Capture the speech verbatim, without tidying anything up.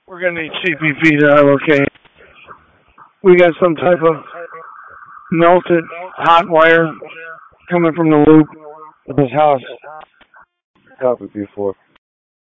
We're gonna need C P P to allocate. We got some type of melted hot wire coming from the loop of this house. Copy before.